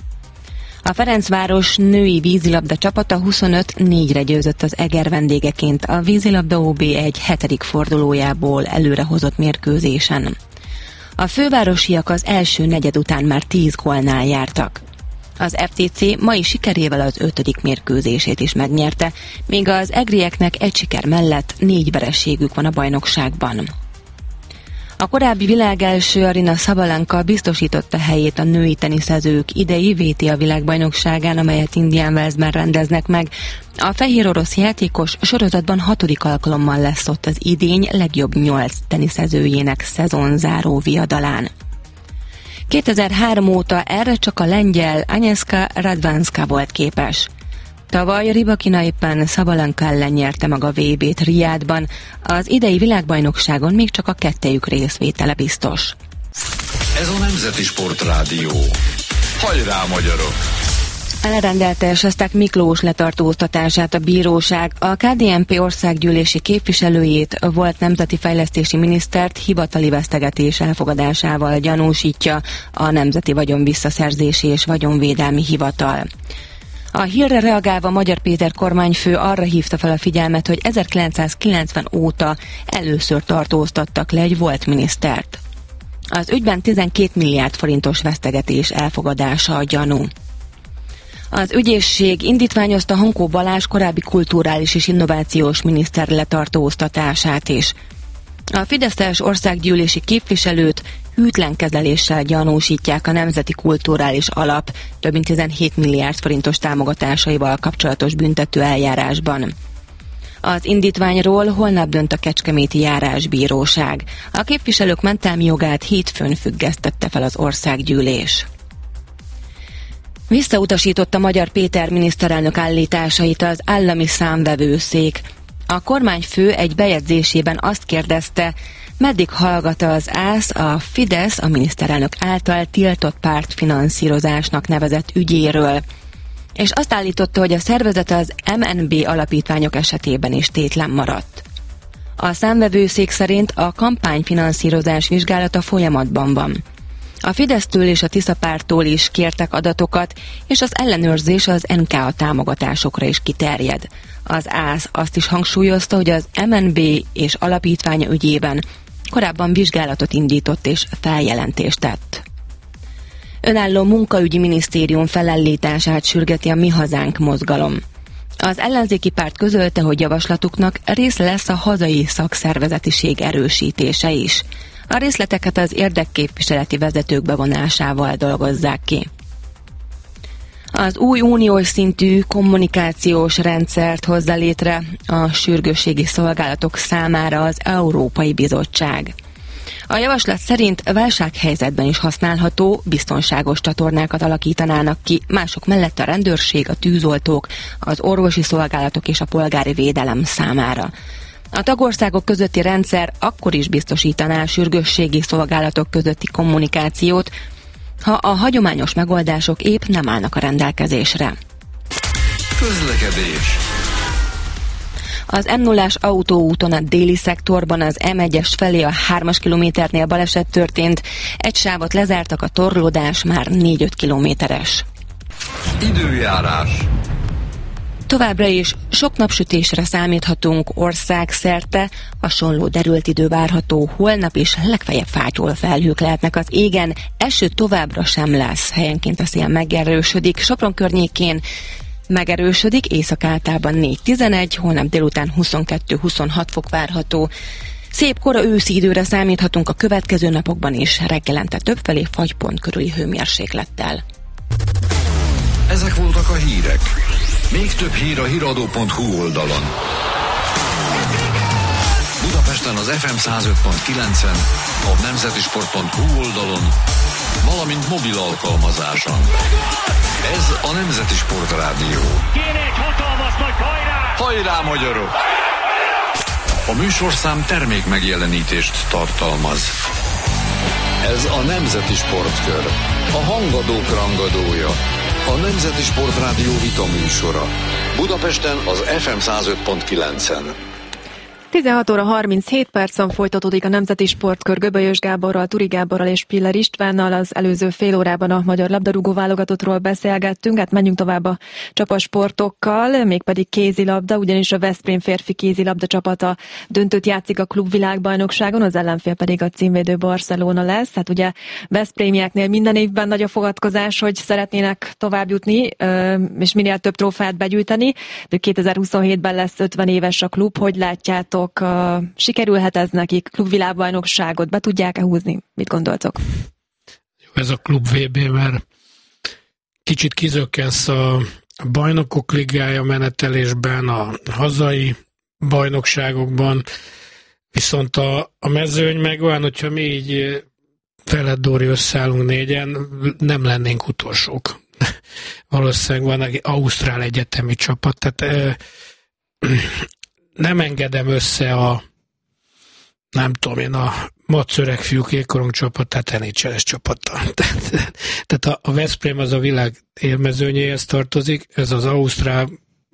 A Ferencváros női vízilabda csapata 25-4-re győzött az Eger vendégeként a vízilabda OB1 7. fordulójából előrehozott mérkőzésen. A fővárosiak az első negyed után már 10 gólnál jártak. Az FTC mai sikerével az 5. mérkőzését is megnyerte, míg az egrieknek egy siker mellett 4 vereségük van a bajnokságban. A korábbi világelső Aryna Sabalenka biztosította helyét a női teniszezők idei VTA világbajnokságán, amelyet Indian Wellsben rendeznek meg. A fehér orosz játékos sorozatban 6. alkalommal lesz ott az idény legjobb 8 teniszezőjének szezonzáró viadalán. 2003 óta erre csak a lengyel Agnieszka Radwanska volt képes. Tavaly Rybakina éppen Sabalenka ellen nyerte meg a VB-t Riádban, az idei világbajnokságon még csak a kettejük részvétele biztos. Ez a Nemzeti Sportrádió. Hajrá, magyarok! Elrendelte Sesták Miklós letartóztatását a bíróság. A KDNP országgyűlési képviselőjét, volt nemzeti fejlesztési minisztert hivatali vesztegetés elfogadásával gyanúsítja a Nemzeti Vagyon Visszaszerzési és Vagyonvédelmi Hivatal. A hírre reagálva Magyar Péter kormányfő arra hívta fel a figyelmet, hogy 1990 óta először tartóztattak le egy volt minisztert. Az ügyben 12 milliárd forintos vesztegetés elfogadása a gyanú. Az ügyészség indítványozta Hankó Balázs korábbi kulturális és innovációs miniszter letartóztatását is. A fideszes országgyűlési képviselőt hűtlen kezeléssel gyanúsítják a Nemzeti Kulturális Alap több mint 17 milliárd forintos támogatásaival kapcsolatos büntető eljárásban. Az indítványról holnap dönt a kecskeméti járásbíróság. A képviselők mentelmi jogát hétfőn függesztette fel az országgyűlés. Visszautasította Magyar Péter miniszterelnök állításait az állami számvevőszék. A kormányfő egy bejegyzésében azt kérdezte, meddig hallgat az ÁSZ a Fidesz a miniszterelnök által tiltott pártfinanszírozásnak nevezett ügyéről, és azt állította, hogy a szervezet az MNB alapítványok esetében is tétlen maradt. A számvevőszék szerint a kampányfinanszírozás vizsgálata folyamatban van. A Fidesztől és a Tisza párttól is kértek adatokat, és az ellenőrzés az NKA támogatásokra is kiterjed. Az ÁSZ azt is hangsúlyozta, hogy az MNB és alapítványa ügyében korábban vizsgálatot indított és feljelentést tett. Önálló munkaügyi minisztérium felállítását sürgeti a Mi Hazánk mozgalom. Az ellenzéki párt közölte, hogy javaslatuknak része lesz a hazai szakszervezetiség erősítése is. A részleteket az érdekképviseleti vezetők bevonásával dolgozzák ki. Az új uniós szintű kommunikációs rendszert hozza létre a sürgősségi szolgálatok számára az Európai Bizottság. A javaslat szerint válsághelyzetben is használható, biztonságos csatornákat alakítanának ki, mások mellett a rendőrség, a tűzoltók, az orvosi szolgálatok és a polgári védelem számára. A tagországok közötti rendszer akkor is biztosítaná a sürgősségi szolgálatok közötti kommunikációt, ha a hagyományos megoldások épp nem állnak a rendelkezésre. Közlekedés. Az M0-ás autóúton a déli szektorban az M1-es felé a 3-as kilométernél baleset történt. Egy sávot lezártak, a torlódás már 4-5 kilométeres. Időjárás. Továbbra is sok napsütésre számíthatunk országszerte, hasonló derült idő várható holnap is, legfeljebb fátyol felhők lehetnek az égen, eső továbbra sem lesz, helyenként a szél megerősödik, Sopron környékén megerősödik, északáltalában 4-11, holnap délután 22-26 fok várható. Szép kora őszi időre számíthatunk a következő napokban is, reggelente többfelé fagypont körüli hőmérséklettel. Ezek voltak a hírek. Még több hír a hiradó.hu oldalon. Budapesten az FM 105.9-en, a nemzetisport.hu oldalon, valamint mobil alkalmazáson. Ez a Nemzeti Sport Rádió. Kéne egy hatalmas nagy hajrá! Hajrá, magyarok! A műsorszám termék megjelenítést tartalmaz. Ez a Nemzeti Sportkör. A hangadók rangadója. A Nemzeti Sport Rádió vita műsora. Budapesten az FM 105.9-en. 16 óra 37 percen folytatódik a Nemzeti Sportkör Göbölyös Gáborral, Turi Gáborral és Piller Istvánnal. Az előző fél órában a magyar labdarúgó válogatottról beszélgettünk, hát menjünk tovább a csapasportokkal, mégpedig kézilabda, ugyanis a Veszprém férfi kézilabda csapata döntőt játszik a klubvilágbajnokságon, az ellenfél pedig a címvédő Barcelona lesz. Hát ugye veszprémieknél minden évben nagy a fogadkozás, hogy szeretnének tovább jutni, és minél több trófeát begyűjteni, de 2027-ben lesz 50 éves a klub. Hogy látjátok? Sikerülhet ez nekik? Klubvilágbajnokságot be tudják-e húzni? Mit gondoltok? Ez a klub VB, mert kicsit kizökkensz a bajnokok ligája menetelésben, a hazai bajnokságokban, viszont a mezőny meg olyan, hogyha mi így Felett Dóri összeállunk négyen, nem lennénk utolsók. Valószínűleg van egy ausztrál egyetemi csapat, tehát nem engedem össze a Mac öreg fiúk jégkorong csapatát NHL-es csapattal. Tehát a Veszprém az a világ élmezőnyéhez tartozik, ez az ausztrál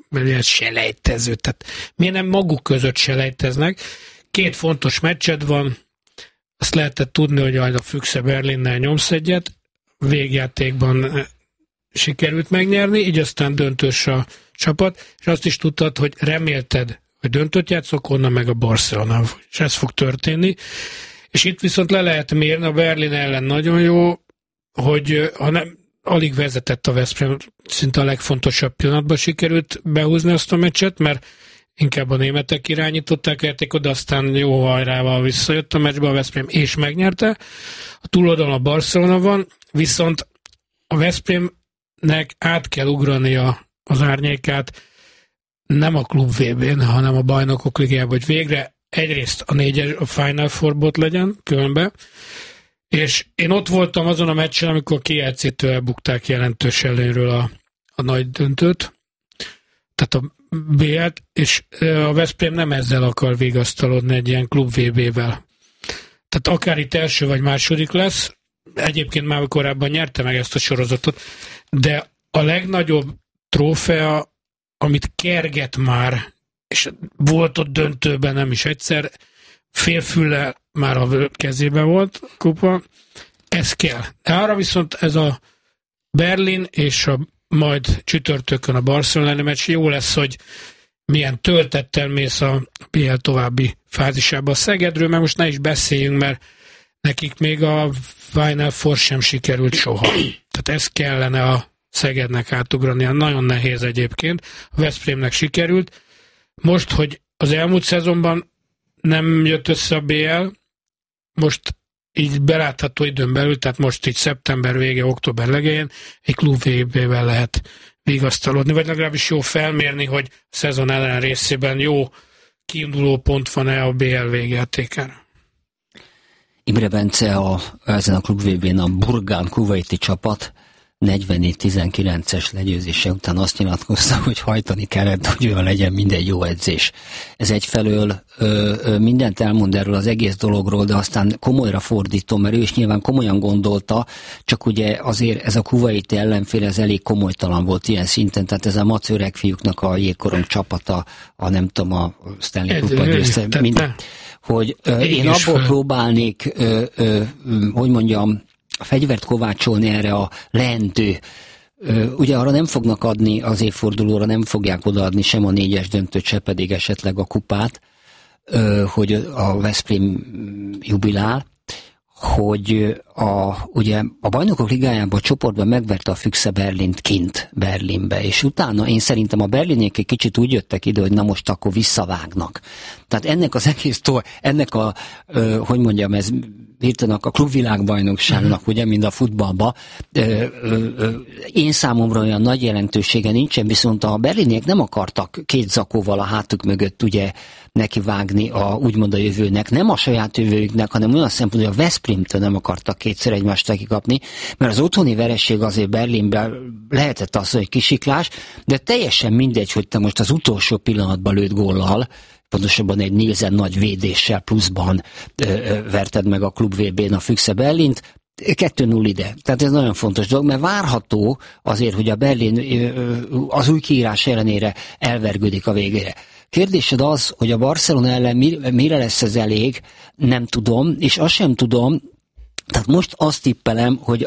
selejtező. Tehát miért nem maguk között selejteznek? 2 fontos meccsed van, azt lehetett tudni, hogy a Füchse Berlinnel nyomsz egyet, végjátékban sikerült megnyerni, így aztán döntős a csapat, és azt is tudtad, hogy remélted, hogy döntőt játszok, onnan meg a Barcelona, és ez fog történni. És itt viszont le lehet mérni, a Berlin ellen nagyon jó, hogy alig vezetett a Veszprém, szinte a legfontosabb pillanatban sikerült behúzni azt a meccset, mert inkább a németek irányították játékot, de aztán jó hajrával visszajött a meccsbe a Veszprém, és megnyerte. A túloldalon a Barcelona van, viszont a Veszprémnek át kell ugrani az árnyékát, nem a klub VB-n, hanem a bajnokok ligájában, hogy végre egyrészt a Final Four-bot legyen különben, és én ott voltam azon a meccsen, amikor a KLC-től elbukták jelentős előről a nagy döntőt, tehát a BL-t, és a Veszprém nem ezzel akar vigasztalodni egy ilyen klub VB-vel. Tehát akár itt első vagy második lesz, egyébként már korábban nyerte meg ezt a sorozatot, de a legnagyobb trófea, amit kerget már, és volt ott döntőben nem is egyszer, félfüllel már a kezében volt a kupa, ez kell. Arra viszont ez a Berlin és a majd csütörtökön a Barcelona meccs jó lesz, hogy milyen töltettel mész a BL további fázisába. A Szegedről meg most ne is beszéljünk, mert nekik még a Final Four sem sikerült soha. Tehát ez kellene a Szegednek átugrania. Nagyon nehéz egyébként. A Veszprémnek sikerült. Most, hogy az elmúlt szezonban nem jött össze a BL, most így belátható időn belül, tehát most így szeptember vége, október legején egy klub VB-vel lehet vigasztalodni, vagy legalábbis jó felmérni, hogy a szezon ellen részében jó kiinduló pont van-e a BL végjátékára. Imre Bence ezen a klub VB-n a Burgán kuwaiti csapat 44-19-es legyőzése után azt nyilatkozta, hogy hajtani kellett, hogy olyan legyen minden jó edzés. Ez egyfelől mindent elmond erről az egész dologról, de aztán komolyra fordítom, mert ő is nyilván komolyan gondolta, csak ugye azért ez a kuvaiti ellenfél, ez elég komolytalan volt ilyen szinten, tehát ez a mac öreg fiúknak a jégkorong csapata, a nem tudom, a Stanley Cup győzte, hogy én abból próbálnék, hogy mondjam, fegyvert kovácsolni erre a leendő. Ugye arra nem fognak adni, az évfordulóra nem fogják odaadni sem a 4-es döntőt, se pedig esetleg a kupát, hogy a Veszprém jubilál, hogy ugye a Bajnokok Ligájában a csoportban megverte a Füchse Berlint kint Berlinbe, és utána én szerintem a berlinék egy kicsit úgy jöttek ide, hogy na most akkor visszavágnak. Tehát ennek az egész hogy mondjam, ez hirtelen a klubvilágbajnokságnak, ugye, mind a futballba, én számomra olyan nagy jelentősége nincsen, viszont a berliniek nem akartak két zakóval a hátuk mögött ugye nekivágni úgymond a jövőnek, nem a saját jövőjüknek, hanem olyan szempontból, hogy a Veszprémtől nem akartak kétszer egymást nekikapni, mert az otthoni vereség azért Berlinben lehetett az, hogy kisiklás, de teljesen mindegy, hogy te most az utolsó pillanatban lőtt góllal, pontosabban egy Nielsen nagy védéssel pluszban verted meg a klub VB-n a Füchse Berlint, 2-0 ide. Tehát ez nagyon fontos dolog, mert várható azért, hogy a Berlin az új kiírás ellenére elvergődik a végére. Kérdésed az, hogy a Barcelona ellen mire lesz ez elég, nem tudom, és azt sem tudom, tehát most azt tippelem, hogy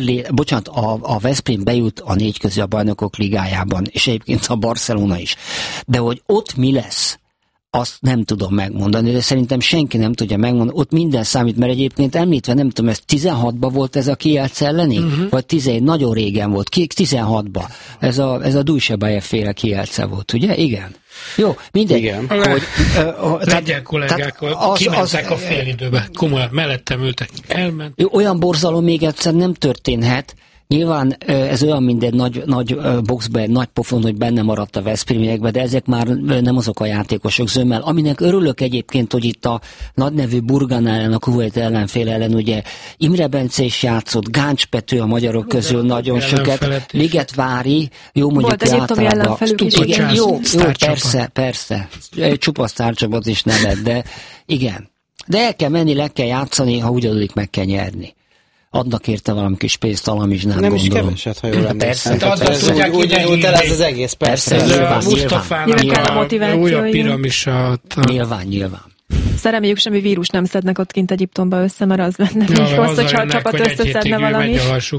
a Veszprém bejut a 4 közé a Bajnokok Ligájában, és egyébként a Barcelona is. De hogy ott mi lesz, azt nem tudom megmondani, de szerintem senki nem tudja megmondani. Ott minden számít, mert egyébként említve, nem tudom, ez 16-ban volt ez a Kielce elleni? Vagy 11, nagyon régen volt, 16-ban. Ez a Dujsebájev féle Kielce volt, ugye? Igen. Jó, mindegy. Igen. Legyen kollégák, kimentek a félidőbe. Komolyan, mellettem ültek. Elment. Olyan borzalom még egyszer nem történhet. Nyilván ez olyan, mint egy nagy boxba, egy nagy pofon, hogy benne maradt a Veszprémiekbe, de ezek már nem azok a játékosok zömmel. Aminek örülök egyébként, hogy itt a nagynevű Burgan ellen, a Kuwait ellenfél ellen, ugye Imre Bence is játszott, Gáncs Pető a magyarok közül nagyon sokat, Ligetvári, jó mondjuk általában. Jó, persze. Csupa sztárcsapat is nem lett, de igen. De el kell menni, le kell játszani, ha úgy adódik, meg kell nyerni. Adnak érte valami kis pénzt, alamizsnán nem gondolom. Nem is keveset, ha jól emlékszem. Persze. Úgy indult el ez az egész, persze. Ez Mustafának a újabb piramisa. Nyilván. Reméljük, semmi vírus nem szednek ott kint Egyiptomba össze, mert az lenne még rossz, hogyha a csapat összeszedne valami.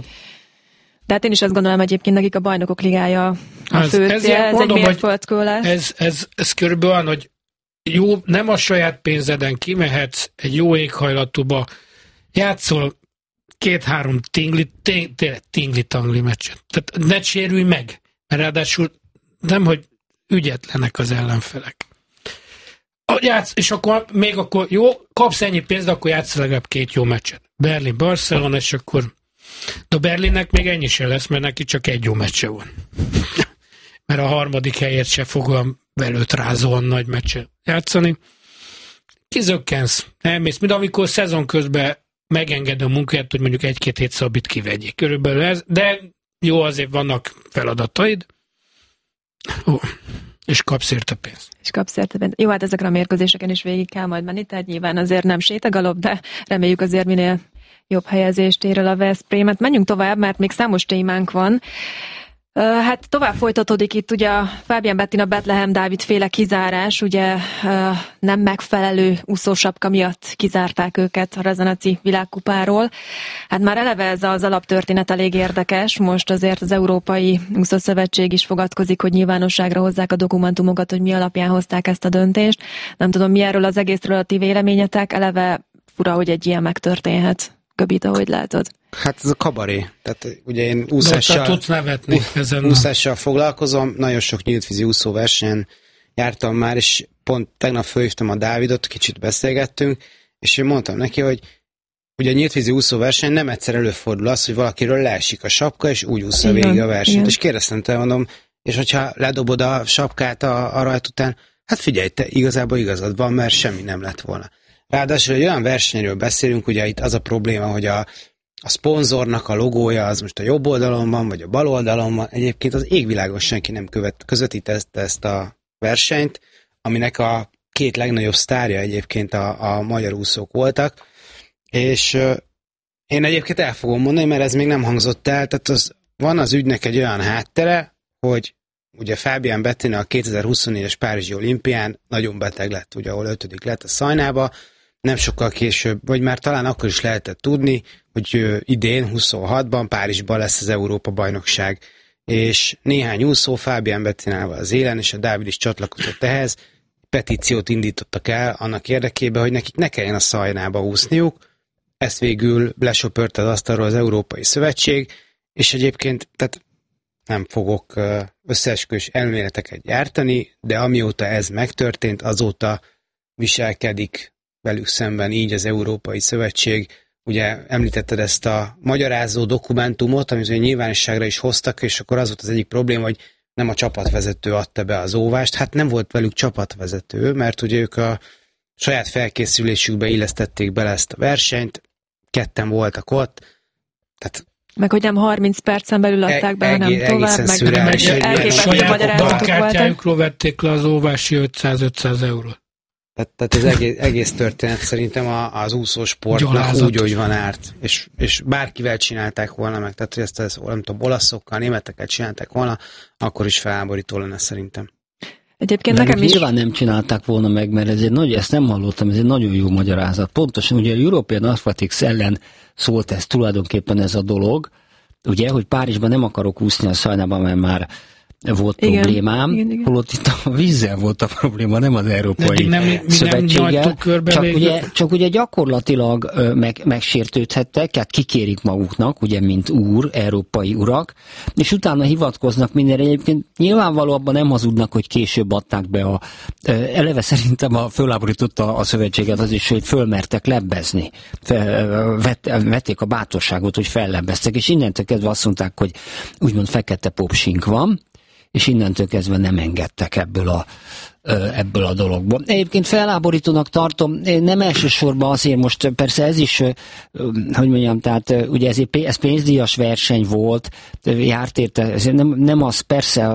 De hát én is azt gondolom, egyébként nekik a Bajnokok Ligája a fő cél, ez egy mérföldkő lesz. Ez körülbelül olyan, hogy jó, nem a saját pénzeden kimehetsz egy jó éghajlatúba, játszol 2-3 tingli-tangli meccset. Tehát ne sérülj meg, mert ráadásul nem, hogy ügyetlenek az ellenfelek. És akkor jó, kapsz ennyi pénzt, de akkor játsz legalább 2 jó meccset. Berlin-Barcelona, és akkor de Berlinnek még ennyi sem lesz, mert neki csak 1 jó meccse van. Mert a 3. helyért se fog olyan velőtrázóan nagy meccset játszani. Kizökkensz, elmész, mint amikor szezon közben megenged a munkáját, hogy mondjuk 1-2 hét Szabit kivegyék. Körülbelül ez, de jó, azért vannak feladataid, és kapsz érte pénzt. Jó, hát ezekre a mérkőzéseken is végig kell majd menni, tehát nyilván azért nem sétagalop, de reméljük azért minél jobb helyezést ér el a Veszprémet. Menjünk tovább, mert még számos témánk van. Hát tovább folytatódik itt ugye a Fábián Bettina Bethlehem Dávid féle kizárás, ugye nem megfelelő úszósapka miatt kizárták őket a Rezanaci világkupáról. Hát már eleve ez az alaptörténet elég érdekes, most azért az Európai Úszószövetség is fogadkozik, hogy nyilvánosságra hozzák a dokumentumokat, hogy mi alapján hozták ezt a döntést. Nem tudom, mi erről az egészről a ti véleményetek, eleve fura, hogy egy ilyen megtörténhet. Göbit, ahogy látod. Hát ez a kabaré. Tehát ugye én úszással foglalkozom, nagyon sok nyíltvízi úszóversenyen jártam már, és pont tegnap fölhívtam a Dávidot, kicsit beszélgettünk, és én mondtam neki, hogy ugye a nyíltvízi úszóverseny nem egyszer előfordul az, hogy valakiről leesik a sapka, és úgy ússza végig a versenyt. Igen. És kérdeztem tőle, mondom, és hogyha ledobod a sapkát a rajt után, hát figyelj, te igazából igazad van, mert semmi nem lett volna. Ráadásul egy olyan versenyről beszélünk, ugye itt az a probléma, hogy a szponzornak a logója az most a jobb oldalon van, vagy a bal oldalon van. Egyébként az égvilágon senki nem közvetítette ezt a versenyt, aminek a két legnagyobb sztárja egyébként a magyar úszók voltak, és én egyébként el fogom mondani, mert ez még nem hangzott el, tehát van az ügynek egy olyan háttere, hogy ugye Fabian Bettina a 2024-es Párizsi olimpián nagyon beteg lett, ugye ahol 5. lett a Szajnába, nem sokkal később, vagy már talán akkor is lehetett tudni, hogy idén, 26-ban Párizsban lesz az Európa-bajnokság, és néhány úszó Fabian Bettinával az élen, és a Dávid is csatlakozott ehhez, petíciót indítottak el annak érdekében, hogy nekik ne kelljen a Szajnába úszniuk, ezt végül lesöpörte az asztalról az Európai Szövetség, és egyébként tehát nem fogok összeesküvés elméleteket gyártani, de amióta ez megtörtént, azóta viselkedik velük szemben így az Európai Szövetség. Ugye említetted ezt a magyarázó dokumentumot, amit nyilvánosságra is hoztak, és akkor az volt az egyik probléma, hogy nem a csapatvezető adta be az óvást. Hát nem volt velük csapatvezető, mert ugye ők a saját felkészülésükbe illesztették bele ezt a versenyt, ketten voltak ott, tehát meg hogy nem 30 percen belül adták be, hanem tovább, meg elképesztő magyarázatok voltak. Vették le az óvási 500-500 eurót. Tehát az egész történet szerintem az úszósportnak úgy, hogy van árt. És bárkivel csinálták volna meg, tehát hogy ezt nem tudom, olaszokkal, németekkel csinálták volna, akkor is felháborító lenne szerintem. Egyébként nekem is... Nyilván nem csinálták volna meg, mert ezt nem hallottam, ez egy nagyon jó magyarázat. Pontosan ugye a European Athletics ellen szólt ez tulajdonképpen ez a dolog, ugye, hogy Párizsban nem akarok úszni a Szajnában, mert már volt problémám, igen. Holott itt a vízzel volt a probléma, nem az Európai Szövetséggel. Csak ugye gyakorlatilag megsértődhettek, tehát kikérik maguknak, ugye, mint európai urak, és utána hivatkoznak mindenre. Egyébként nyilvánvalóan nem hazudnak, hogy később adták be eleve szerintem fölháborította a szövetséget az is, hogy fölmertek lebbezni. Vették a bátorságot, hogy fellebbeztek, és innentől kezdve azt mondták, hogy úgymond fekete popsink van, és innentől kezdve nem engedtek ebből a dologból. Egyébként felháborítónak tartom, nem elsősorban azért most, persze ez is, hogy mondjam, tehát ugye ez pénzdíjas verseny volt, járt érte, nem az persze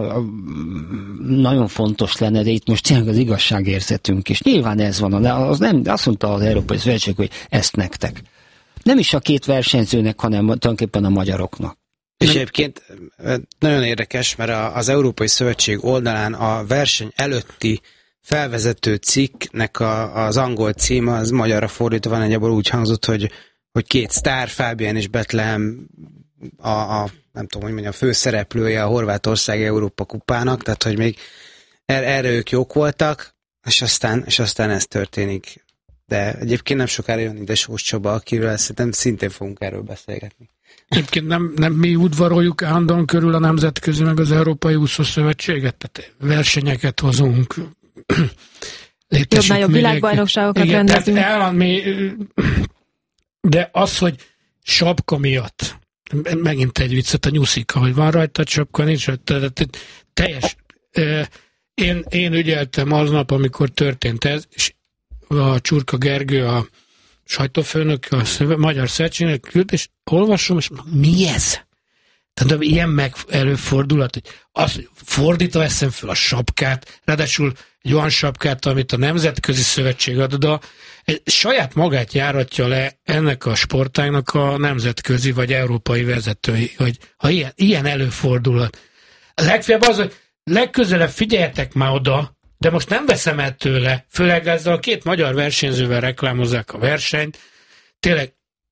nagyon fontos lenne, de itt most tényleg az igazságérzetünk is. Nyilván ez van, de azt mondta az Európai Szövetség, hogy ezt nektek. Nem is a két versenyzőnek, hanem tulajdonképpen a magyaroknak. És egyébként nagyon érdekes, mert az Európai Szövetség oldalán a verseny előtti felvezető cikknek az angol címe, az magyarra fordítva van, egyébként úgy hangzott, hogy két sztár, Fabian és Betlehem nem tudom, hogy mondjam, a főszereplője a Horvátország Európa kupának, tehát hogy még erre ők jók voltak, és aztán ez történik. De egyébként nem sokára jön ide Sós Csaba, akiről szerintem szintén fogunk erről beszélgetni. Egyébként nem mi udvaroljuk állandóan körül a nemzetközi meg az Európai Úszószövetséget, tehát versenyeket hozunk, jobb-nagyobb világbajnokságokat rendezünk. De az, hogy sapka miatt, megint egy viccet, a nyuszika, hogy van rajta sapka, nincs rajta, teljes. Én ügyeltem aznap, amikor történt ez, és a Csurka Gergő, a sajtófőnök, a Magyar Szövetségnek küld, és olvasom, és mi ez? Tehát ilyen előfordulat, hogy azt fordítva veszem fel a sapkát, ráadásul egy olyan sapkát, amit a Nemzetközi Szövetség ad oda, saját magát járatja le ennek a sportágnak a nemzetközi vagy európai vezetői, hogy ha ilyen előfordulat. A legfeljebb az, hogy legközelebb figyeljetek már oda, de most nem veszem el tőle, főleg ezzel a két magyar versenyzővel reklámozzák a versenyt. Tényleg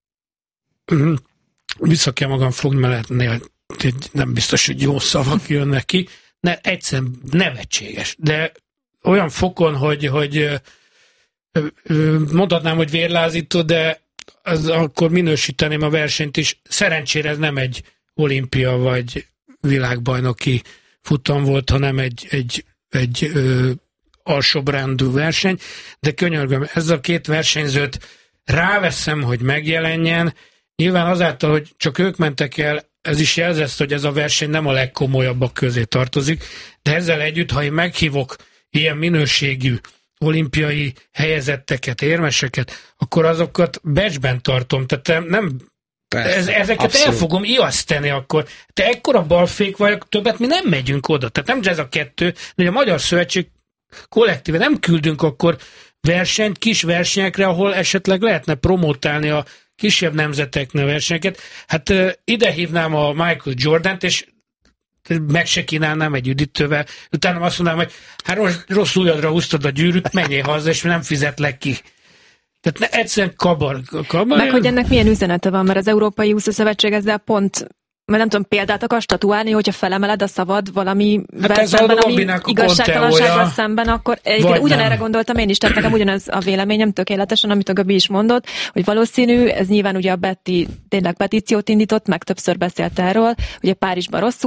vissza kell magam fogni, mert nem biztos, hogy jó szavak jönnek ki. Egyszerűen nevetséges. De olyan fokon, hogy mondhatnám, hogy vérlázító, de akkor minősíteném a versenyt is. Szerencsére ez nem egy olimpia vagy világbajnoki futam volt, hanem egy alsóbrendű verseny, de könyörgöm, ez a két versenyzőt ráveszem, hogy megjelenjen. Nyilván azáltal, hogy csak ők mentek el, ez is jelzett, hogy ez a verseny nem a legkomolyabbak közé tartozik, de ezzel együtt, ha én meghívok ilyen minőségű olimpiai helyezetteket, érmeseket, akkor azokat becsben tartom. Tehát nem Ezeket abszolút. el fogom ijeszteni akkor. Te ekkora balfék vagy, többet mi nem megyünk oda. Tehát nem ez a kettő, de a Magyar Szövetség kollektíve nem küldünk akkor versenyt, kis versenyekre, ahol esetleg lehetne promotálni a kisebb nemzeteknél versenyeket. Hát ide hívnám a Michael Jordant, és meg se kínálnám egy üdítővel. Utána azt mondanám, hogy hát rossz ujjadra húztad a gyűrűt, menjél haza, és nem fizetlek ki. Tehát egyszerűen kabar. Meg hogy ennek milyen üzenete van, mert az Európai Úszószövetség ezzel pont, mert nem tudom, példát akar statuálni, hogyha felemeled a szavad valami szemben, ami igazságtalansággal szemben, akkor ugyanerre gondoltam én is, tehát nekem ugyanaz a véleményem tökéletesen, amit a Gabi is mondott, hogy valószínű, ez nyilván ugye a Betty tényleg petíciót indított, meg többször beszélt erről, ugye Párizsban rosszul